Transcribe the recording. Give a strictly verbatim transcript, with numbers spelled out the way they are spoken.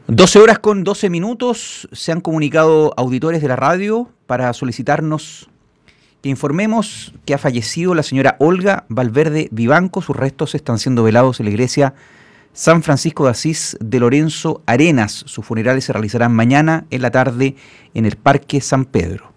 doce horas con doce minutos, se han comunicado auditores de la radio para solicitarnos que informemos que ha fallecido la señora Olga Valverde Vivanco. Sus restos están siendo velados en la iglesia San Francisco de Asís de Lorenzo Arenas. Sus funerales se realizarán mañana en la tarde en el Parque San Pedro.